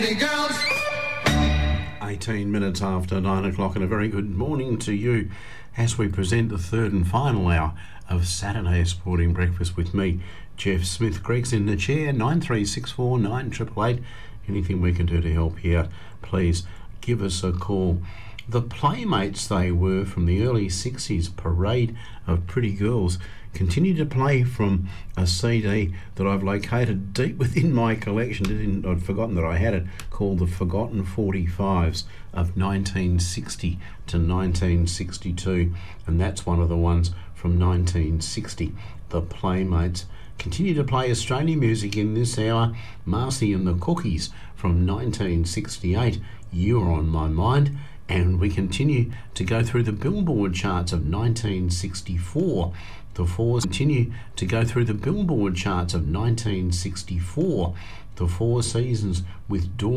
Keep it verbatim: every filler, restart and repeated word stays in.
Girls. eighteen minutes after nine o'clock, and a very good morning to you as we present the third and final hour of Saturday Sporting Breakfast with me, Jeff Smith. Greg's in the chair. Nine three six four nine eight eight eight. Anything we can do to help you out, please give us a call. The Playmates they were from the early sixties, Parade of Pretty Girls, continue to play from a C D that I've located deep within my collection. Didn't, I'd forgotten that I had it, called the Forgotten forty-fives of nineteen sixty to nineteen sixty-two, and that's one of the ones from nineteen sixty. The Playmates continue to play Australian music in this hour. Marcy and the Cookies from nineteen sixty-eight, You're on My Mind. And we continue to go through the Billboard charts of nineteen sixty-four. The Fours continue to go through the Billboard charts of nineteen sixty-four. The Four Seasons with Dawn.